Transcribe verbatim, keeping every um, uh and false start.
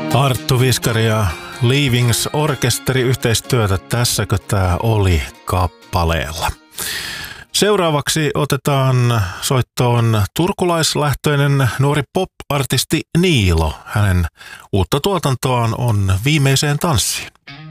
Arttu Viskari ja Leavings Orkesteri yhteistyötä. Tässäkö tää oli kappaleella? Seuraavaksi otetaan soittoon turkulaislähtöinen nuori pop-artisti Niilo. Hänen uutta tuotantoaan on Viimeiseen tanssiin.